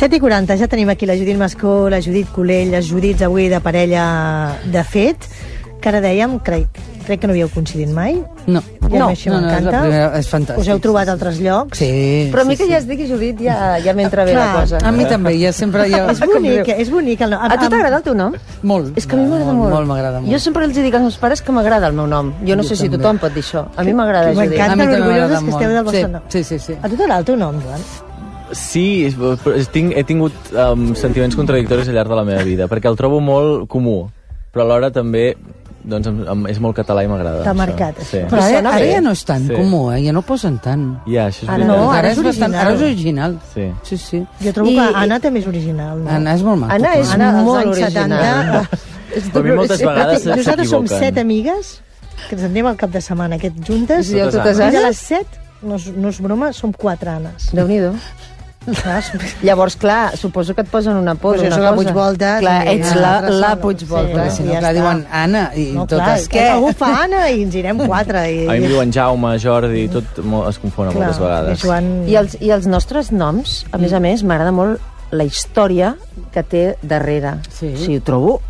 7:40, ja tenim aquí la Judit Mascó, la Judit Colell, les Judits avui de parella de fet, que ara dèiem, crec que no havíeu coincidit mai. No. I a mi això m'encanta. És fantàstic. Us heu trobat a altres llocs. Sí. Però a mi que ja es digui Judit ja m'entra bé la cosa. A mi també, ja sempre... És bonic el nom. A tu t'agrada el teu nom? Molt. És que a mi m'agrada molt. Molt m'agrada molt. Jo sempre els dic als meus pares que m'agrada el meu nom. Jo no sé si tothom pot dir això. A mi m'agrada Judit. M'encanta l'orgulloses que esteu del vostre nom. Sí. A tu t'agrada el teu nom, Joan? Sí, he tingut sentiments contradictoris al llarg de la meva vida, perquè el trobo molt comú, però alhora també doncs, és molt català i m'agrada. T'ha marcat, això. Sí. Però ara ja no és tan comú, ja no posen tant. Ja, això és Ara veritat. no, Ara és original. Sí. Jo trobo que Anna també és original. Anna és molt maco. Anna és molt original. Per mi moltes vegades Nosaltres som 7 s'equivoquen. amigues que ens anem al cap de setmana juntes, I totes i de Annes? les 7, no és broma, som 4 Annes. Déu-n'hi-do. Llavors, clar, suposo que et posen una por, Pues jo una soc la cosa. Puigvolta, Clar, sí, ets la Puigvolta. Sí, Si no, ja clar, està. diuen Anna i No, totes clar, què? algú fa Anna i ens irem 4. A mi em diuen Jaume, Jordi, tot es confona moltes vegades. I els nostres noms, a més, m'agrada molt la història que té darrere. Sí. O sigui, ho trobo...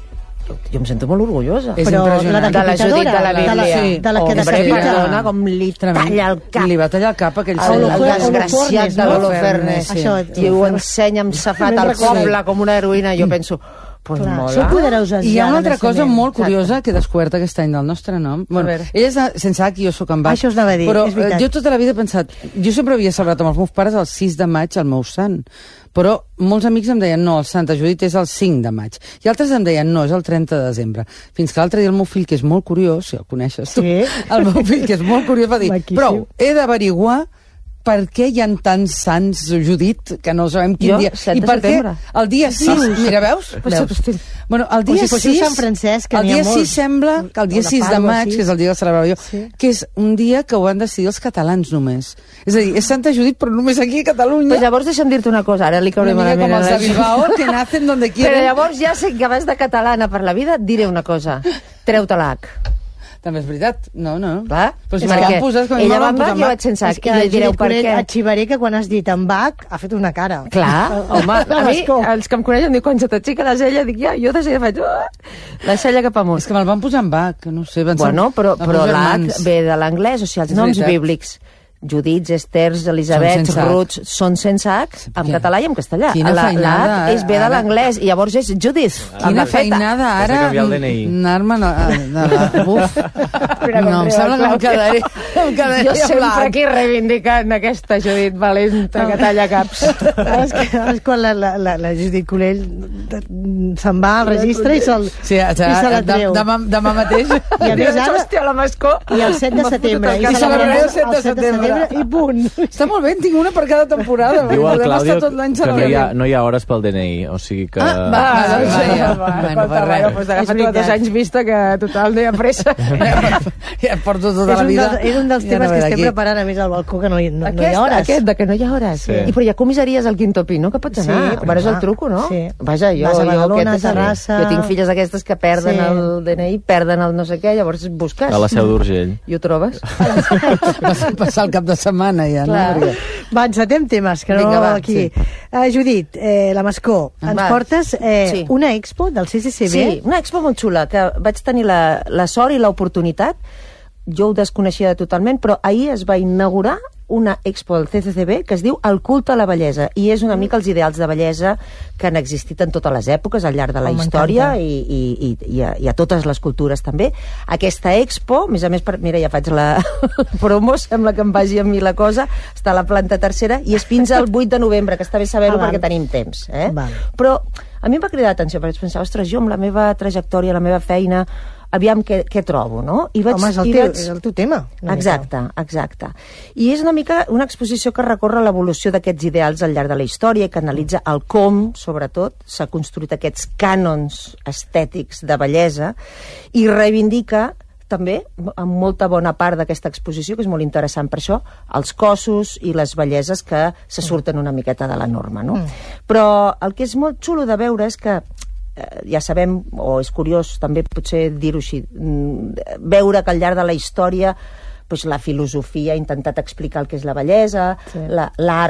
Jo em sento molt orgullosa. És Però impressionant. la De la Judit de la Bíblia. de la que Hombre, decapita. perdona, com li talla el cap. Li va tallar el cap a aquell El senyor. desgraciat de l'Holofernes. Sí. Això, I ho ensenya amb safat al poble com una heroïna. Jo penso, pues clar, mola. sou poderoses I hi ha ja, una de altra cosa naixement. molt curiosa que he descobert aquest any del nostre nom. Bueno, veure. ella és sense H, jo sóc amb H. Això us anava a dir, però és veritat. jo tota la vida he pensat... Jo sempre havia celebrat amb els meus pares el 6 de maig, el meu sant. Però molts amics em deien, no, el Santa Judit és el 5 de maig. I altres em deien, no, és el 30 de desembre. Fins que l'altre dia el meu fill, que és molt curiós, si el coneixes tu, Sí. el meu fill, que és molt curiós, va dir, Maquíssim. prou, he d'averiguar per què hi ha tants sants Judit, que no sabem quin Jo, dia... 7 I de per què setembre. el dia 6... Mira, veus? Bueno, el dia si fóssiu 6... Sant Francesc, que el n'hi ha dia 6 molts. sembla que el dia O de 6 de Pàdua, maig, sí. que és el dia que celebrava jo, Sí. que és un dia que ho han decidit els catalans només. És a dir, és Santa Judit, però només aquí a Catalunya. Pues llavors deixa'm dir-te una cosa, ara li Una cauré mica malament com a els la de Bilbao, que nacen donde Però quieren. llavors ja sé que vas de catalana per la vida, et diré una cosa. Treu-te l'H. També és veritat. No. Clar, Però si és me la perquè van posar, és que a mi ella me la va van amb posar H i jo amb vaig sense H. És que I li direu Judit per Colell, què. arxivaré que quan has dit en Bach ha fet una cara. Clar, home, a mi, els que em coneixen, diu, quan se t'aixeca la cella, dic, ja, jo de seguida faig... La cella cap amunt. És que me'l van posar amb Bach, no sé. Bueno, però me'l posar l'H mans. ve de l'anglès, o sigui, els És noms veritat. bíblics, Judits, Esters, Elisabets, sense H. Ruts, són sense H, en Quina- català i en castellà. quina La feinada, H és ve de ara. l'anglès, i llavors és Judith. Quina amb la feta. feinada Has de ara canviar el DNI. anar-me'n a... Buf. No, em sembla que em quedaré Jo sempre blanc. aquí reivindicant aquesta Judit valenta que talla caps. És quan la Judit Colell se'n va al registre i Sí, se la treu. demà mateix. I a més ara, Hòstia, la Mascó. i el 7 de setembre. I celebraré el 7 de setembre. I punt. Està molt bé, en tinc una per cada temporada. Diu el Podem Claudio estar tot l'any que celebrant. no hi ha hores pel DNI, o sigui que... Bueno, per res. Pues agafa't 2 anys vista que total no hi ha pressa. Ja porto tota la vida. És un dels Ja temes no que ve estem d'aquí. preparant a més al balcó, que no hi ha hores. Aquest, de que no hi ha hores. Sí. I però hi ha comissaries al Quinto Pino que pots Sí, anar. però Veuràs el clar, truco, no? sí. Vaja, jo, Vas a Badalona, aquest és Terrassa. jo tinc filles d'aquestes que perden Sí. el DNI, perden el no sé què, llavors busques. A la Seu d'Urgell. I ho trobes. Vas passar el cap de setmana ja, Clar. no? Va, encetem temes, que no Vinga, va, aquí. sí. Judit, la Mascó, ens Va. portes Sí. una expo del CCCB. Sí, una expo molt xula, que vaig tenir la sort i l'oportunitat, jo ho desconeixia totalment, però ahir es va inaugurar una expo del CCCB que es diu El culte a la bellesa, i és una mica els ideals de bellesa que han existit en totes les èpoques al llarg de la història i a totes les cultures també. Aquesta expo, a més, mira, ja faig la promo, sembla que em vagi a mi la cosa, està a la planta tercera i és fins al 8 de novembre, que està bé saber-ho perquè tenim temps. Val. Però a mi em va cridar l'atenció, perquè pensava, ostres, jo amb la meva trajectòria, la meva feina, aviam què trobo, no? I vaig, Home, és el teu tema. Exacte. I és una mica una exposició que recorre l'evolució d'aquests ideals al llarg de la història i que analitza el com, sobretot, s'ha construït aquests cànons estètics de bellesa i reivindica també, amb molta bona part d'aquesta exposició, que és molt interessant per això, els cossos i les belleses que se surten una miqueta de la norma, no? Però el que és molt xulo de veure és que ja sabem, o és curiós també potser dir-ho així, veure que al llarg de la història doncs la filosofia ha intentat explicar el que és la bellesa, l'art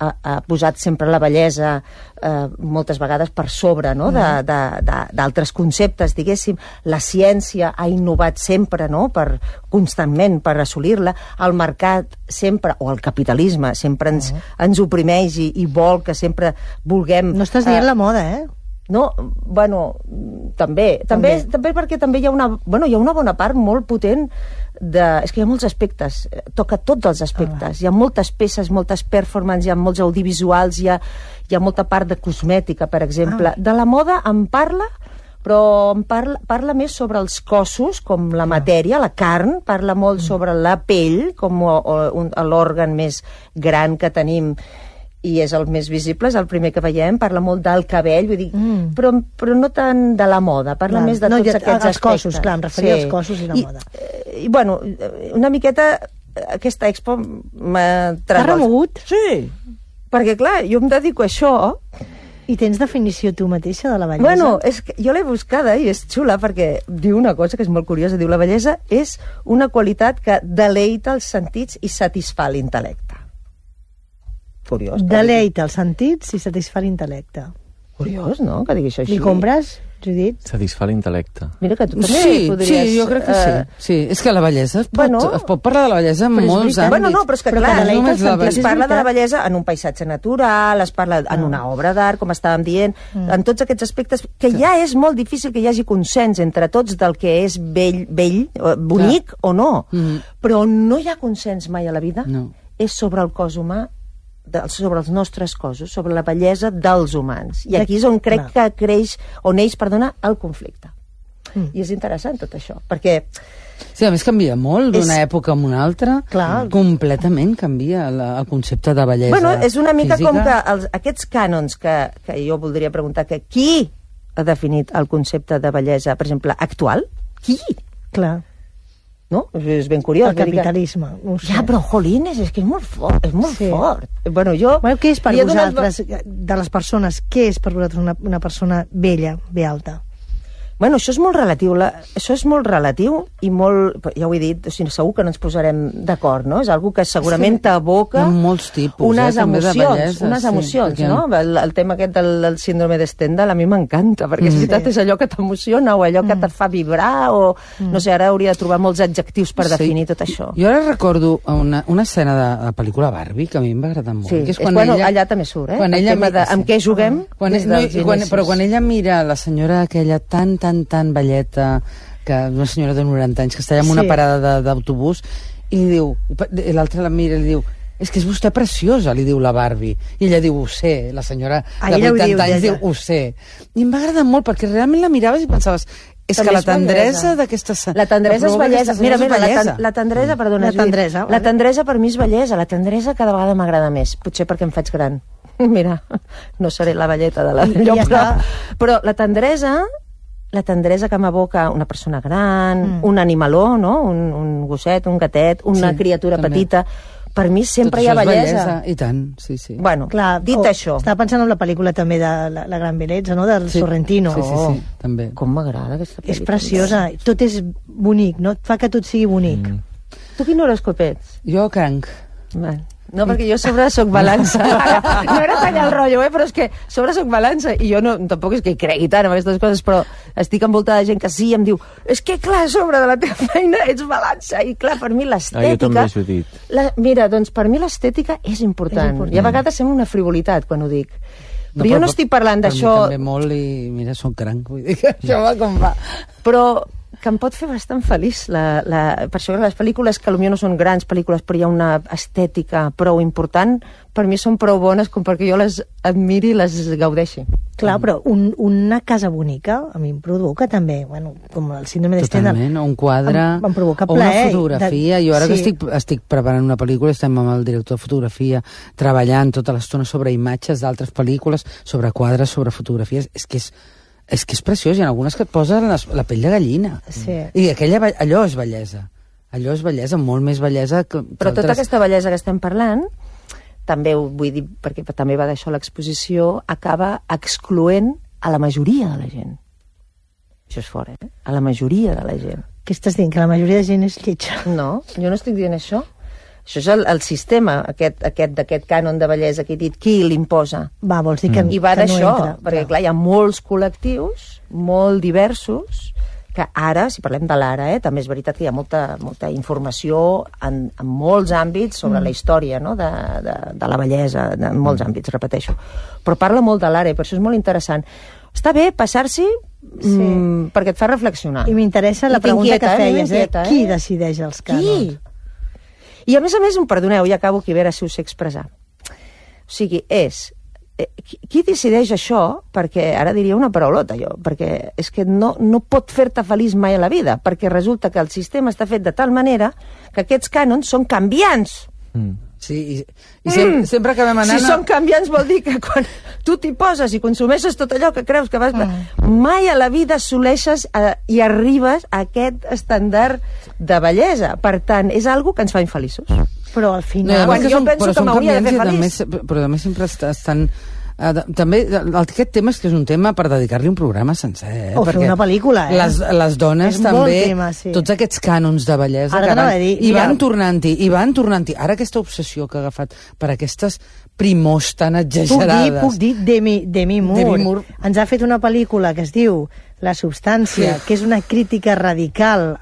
ha posat sempre la bellesa moltes vegades per sobre, no? D'altres conceptes, diguéssim. La ciència ha innovat sempre, no? Constantment per assolir-la. El mercat sempre, o el capitalisme, sempre ens oprimeix i vol que sempre vulguem... No estàs dient la moda, eh? No, bueno, també perquè també hi ha una bona part molt potent és que hi ha molts aspectes, toca tots els aspectes, hi ha moltes peces, moltes performances, hi ha molts audiovisuals, hi ha molta part de cosmètica, per exemple. De la moda en parla, però parla més sobre els cossos, com la matèria, la carn, parla molt sobre la pell, com l'òrgan més gran que tenim, i és el més visible, és el primer que veiem, parla molt del cabell, vull dir, però no tant de la moda, parla més de tots aquests aspectes. Els cossos, clar, em referia als cossos i la moda. I bueno, una miqueta aquesta expo m'ha... T'ha remogut? Sí, perquè clar, jo em dedico a això. I tens definició tu mateixa de la bellesa? Bueno, és que jo l'he buscada i és xula perquè diu una cosa que és molt curiosa, diu la bellesa és una qualitat que deleita els sentits i satisfà l'intel·lecte. Curiós. Deleita els sentits i satisfà l'intel·lecte. Curiós, no?, que digui això així. Li compres, Judit? Satisfà l'intel·lecte. Mira que tu també podries... Sí, jo crec que sí. Sí, és que la bellesa es pot parlar de la bellesa en molts àmbits. Bueno, no, però és que clar, es parla de la bellesa bellesa en un paisatge natural, es parla en una obra d'art, com estàvem dient, en tots aquests aspectes, que ja és molt difícil que hi hagi consens entre tots del que és bell, bonic o no. Però no hi ha consens mai a la vida. És sobre el cos humà, sobre els nostres cossos, sobre la bellesa dels humans. I aquí és on crec que neix el conflicte. I és interessant tot això, perquè... Sí, a més canvia molt d'una època a una altra. Completament canvia el concepte de bellesa. Bueno, és una mica com que aquests cànons que jo voldria preguntar, que qui ha definit el concepte de bellesa, per exemple, actual? Qui? Clar. No? És ben curiós. El capitalisme. Ja, però, jolines, és que és molt fort. És molt fort. Bueno, què és per vosaltres, de les persones, què és per vosaltres una persona bella, bé alta? Bueno, això és molt relatiu. Això és molt relatiu i molt... Ja ho he dit, segur que no ens posarem d'acord, no? És algo que segurament t'aboca molts tipus, unes emocions, no? El tema aquest del síndrome de Stendhal a mi m'encanta, perquè és veritat, és allò que t'emociona o allò que te fa vibrar o... No sé, ara hauria de trobar molts adjectius per definir tot això. Jo ara recordo una escena de la pel·lícula Barbie que a mi em va agradar molt. Sí, allà també surt, eh? El tema de amb què juguem des dels inicis. Però quan ella mira la senyora aquella tan belleta, que una senyora de 90 anys que està allà en una parada d'autobús i li diu, l'altra la mira i li diu, és que és vostè preciosa, li diu la Barbie, i ella diu, ho sé, la senyora de 80 anys diu, ho sé, i em va agradar molt perquè realment la miraves i pensaves, és que la tendresa d'aquesta... La tendresa és bellesa. Mira, la tendresa, perdona, la tendresa per mi és bellesa, la tendresa cada vegada m'agrada més, potser perquè em faig gran. Mira, no seré la velleta de la lloc, però la tendresa que m'evoca una persona gran, un animaló, no? Un gosset, un gatet, una criatura petita, per mi sempre hi ha bellesa. I tant, sí. Bueno, dit això... Estava pensant en la pel·lícula també de La gran bellesa, no? Del Sorrentino. Sí, també. Com m'agrada aquesta pel·lícula. És preciosa, tot és bonic, no? Et fa que tot sigui bonic. Tu quin horòscop ets? Jo cranc. No, perquè jo sobre soc balança. No era tallar el rotllo, però és que sobre soc balança i jo tampoc és que hi cregui tant en aquestes coses, però estic envoltada de gent que sí em diu, és que clar, a sobre de la teva feina ets balança, i clar, per mi l'estètica... jo també, Judit. Mira, doncs per mi l'estètica és important. I a vegades sembla una frivolitat quan ho dic. Però jo no estic parlant d'això... Per mi també molt i mira, soc cranc, vull dir que això va com va. Però que em pot fer bastant feliç. Per això les pel·lícules, que potser no són grans pel·lícules, però hi ha una estètica prou important, per mi són prou bones com perquè jo les admiri i les gaudeixi. Clar, però una casa bonica a mi em provoca també, bueno, com el síndrome de Stendhal. Totalment, o un quadre, em provoca o una fotografia. Jo ara que estic preparant una pel·lícula, estem amb el director de fotografia, treballant tota l'estona sobre imatges d'altres pel·lícules, sobre quadres, sobre fotografies. És que és preciós, hi ha algunes que et posen la pell de gallina. Sí. I allò és bellesa. Allò és bellesa, molt més bellesa que... Però tota aquesta bellesa que estem parlant, també ho vull dir, perquè també va d'això l'exposició, acaba excloent a la majoria de la gent. Això és fort, eh? A la majoria de la gent. Què estàs dient? Que la majoria de gent és lletja? No, jo no estic dient això. Això és el sistema, d'aquest cànon de bellesa que he dit, qui l'imposa? Vols dir que, I va que d'això, no entra. perquè clar, hi ha molts col·lectius, molt diversos, que ara, si parlem de l'ara, també és veritat que hi ha molta informació en molts àmbits sobre la història, no? de la bellesa, en molts àmbits, repeteixo. Però parla molt de l'ara i per això és molt interessant. Està bé passar-s'hi perquè et fa reflexionar. I m'interessa la pregunta que feies, qui decideix els cànons? Qui? I a més, perdoneu, ja acabo aquí, a veure si ho sé expressar. O sigui, qui decideix això? Perquè ara diria una paraulota, jo, perquè és que no pot fer-te feliç mai a la vida, perquè resulta que el sistema està fet de tal manera que aquests cànons són canviants. Sí, i sempre acabem anant... Si són canviants vol dir que quan tu t'hi poses i consumeixes tot allò que creus que vas... Mai a la vida assoleixes i arribes a aquest estàndard de bellesa. Per tant, és algo que ens fa infeliços. Però al final... Quan jo penso que m'hauria de fer feliç... Però també sempre estan... També aquest tema és que és un tema per dedicar-li un programa sencer. O fer una pel·lícula, Les dones és també, tema, sí. tots aquests cànons de bellesa ara que van tornant-hi. Ara aquesta obsessió que ha agafat per aquestes primors tan exagerades. Puc dir Demi Moore. Ens ha fet una pel·lícula que es diu La substància, que és una crítica radical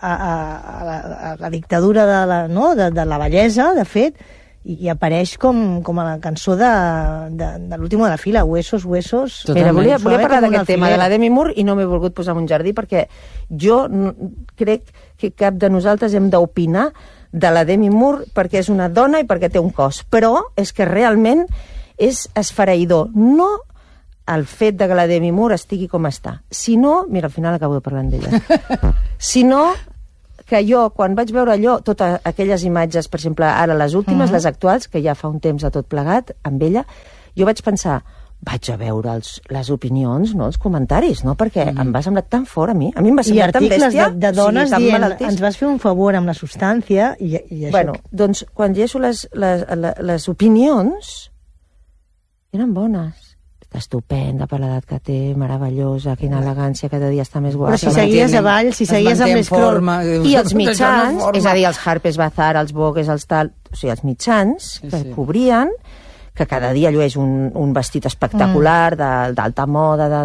a la dictadura de la bellesa, de fet, i apareix com a la cançó de l'últim de la fila, Huesos. Mira, volia parlar d'aquest tema de la Demi Moore i no m'he volgut posar en un jardí perquè jo crec que cap de nosaltres hem d'opinar de la Demi Moore perquè és una dona i perquè té un cos, però és que realment és esfereïdor, no el fet de que la Demi Moore estigui com està, sinó, mira, al final acabo de parlar d'ella, sinó que jo, quan vaig veure allò, totes aquelles imatges, per exemple, ara les últimes, les actuals, que ja fa un temps de tot plegat, amb ella, jo vaig pensar, vaig a veure les opinions, no, els comentaris, no? Perquè em va semblar tan fort a mi em va semblar tan bèstia. I articles de dones dient, ens vas fer un favor amb la substància, i això... Bueno, doncs, quan llegeixo les opinions, eren bones. Estupenda per l'edat que té, meravellosa, quina elegància, cada dia està més guapa. Però si seguies avall, si seguies amb l'escroll... I els mitjans, és a dir, els Harper's Bazaar, els Vogue, els tal... O sigui, els mitjans que cobrien, que cada dia llueix un vestit espectacular, d'alta moda,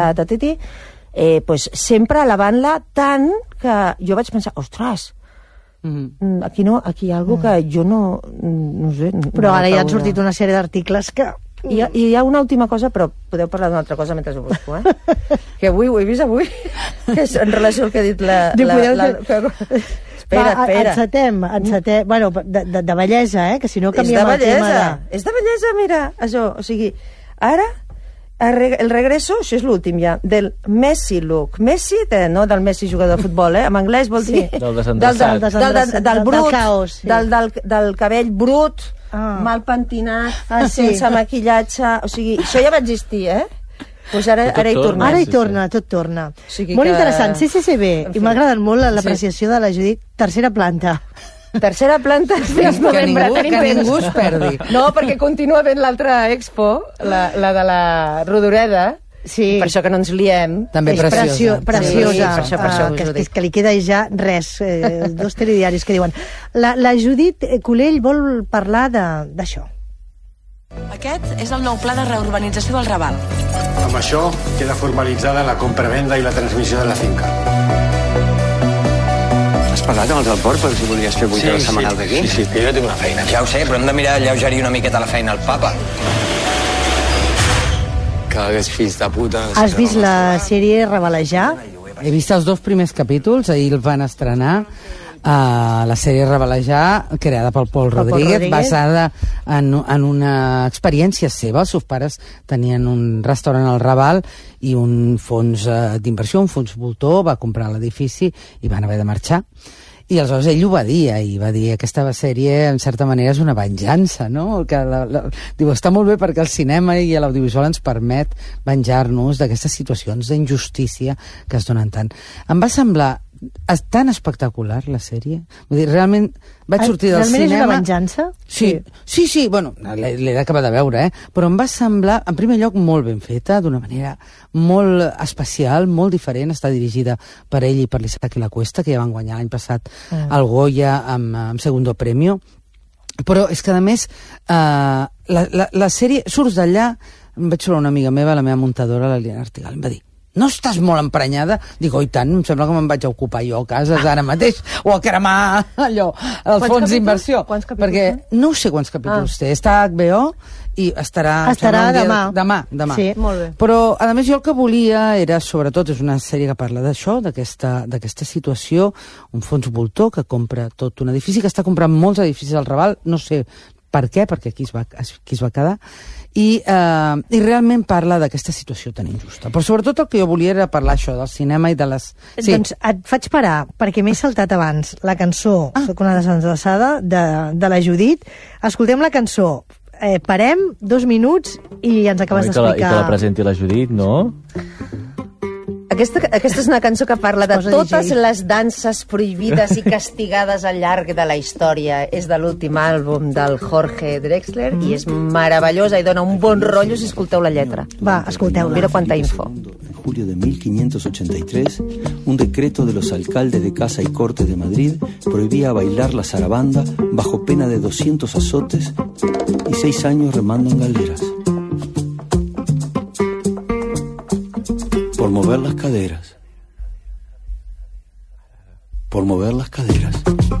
pues sempre elevant-la tant que jo vaig pensar, ostres, aquí hi ha alguna que jo no sé... Però ara ja han sortit una sèrie d'articles que... I hi ha una última cosa, però podeu parlar d'una altra cosa mentre ho busco, que avui, ho he vist avui, que és en relació al que ha dit Espera. Encetem. Bueno, de bellesa, que si no canviem el tema de... És de bellesa, mira, això, o sigui, ara el regreso, això és l'últim ja, del Messi look. Messi, no del Messi jugador de futbol, en anglès vol dir... Del desendreçat. Del brut, del caos, del cabell brut, mal pentinat, sense maquillatge, o sigui, això ja va existir, Pues ara hi torna. Ara hi torna, tot torna. Molt interessant, CCCB, i m'ha agradat molt l'apreciació de la Judit. Tercera planta. Tercera planta, que ningú es perdi. No, perquè continua fent l'altra expo, la de la Rodoreda, Sí. Per això que no ens liem. També preciosa. Sí, per això que li queda ja res, dos telediaris que diuen. La Judit Culell vol parlar d'això. Aquest és el nou pla de reurbanització del Raval. Amb això queda formalitzada la compravenda i la transmissió de la finca. Has parlat amb els del port per si volies fer 8 hores setmanals d'aquí? Sí, que jo tinc una feina. Ja ho sé, però hem de mirar alleugerir una miqueta la feina al papa. Que aquests fills de puta... Has vist la sèrie Revelejar? He vist els 2 primers capítols, ahir el van estrenar. La sèrie Revelejar, creada pel Pol Rodríguez, basada en una experiència seva. Els seus pares tenien un restaurant al Raval i un fons d'inversió, un fons voltor, va comprar l'edifici i van haver de marxar. I aleshores ell ho va dir, i va dir que aquesta sèrie, en certa manera, és una venjança, no? Diu, està molt bé perquè el cinema i l'audiovisual ens permet venjar-nos d'aquestes situacions d'injustícia que es donen tant. Em va semblar tan espectacular, la sèrie. Vull dir, realment vaig sortir del cinema... Realment és una venjança? Sí, bueno, l'he d'acabar de veure, però em va semblar, en primer lloc, molt ben feta, d'una manera molt especial, molt diferent. Està dirigida per ell i per l'Isaac La Cuesta, que ja van guanyar l'any passat el Goya amb Segundo Premio. Però és que, a més, la sèrie... Surts d'allà, em vaig trobar una amiga meva, la meva muntadora, l'Eliana Artigal, em va dir: no estàs molt emprenyada? Dic, oi tant, em sembla que me'n vaig a ocupar jo a cases ara mateix, o a cremar allò, els fons d'inversió. Quants capítols? Perquè no sé quants capítols té. Està a HBO i estarà demà. Demà. Sí, molt bé. Però, a més, jo el que volia era, sobretot, és una sèrie que parla d'això, d'aquesta situació, un fons voltor que compra tot un edifici, que està comprant molts edificis al Raval, no sé per què, perquè aquí es va quedar, i realment parla d'aquesta situació tan injusta. Però sobretot el que jo volia era parlar això del cinema i de les... Sí. Doncs et faig parar, perquè m'he saltat abans la cançó, Soc una desenllaçada, de la Judit. Escoltem la cançó, parem 2 minuts i ens acabes d'explicar... I que la presenti la Judit, no? Aquesta és una cançó que parla de totes les danses prohibides i castigades al llarg de la història. És de l'últim àlbum del Jorge Drexler i és meravellosa i dona un bon rotllo si escolteu la lletra. Va, escolteu-la. Mira quanta info. En julio de 1583, un decreto de los alcaldes de Casa y Corte de Madrid prohibía bailar la zarabanda bajo pena de 200 azotes y 6 años remando en galeras. Por mover las caderas. Por mover las caderas.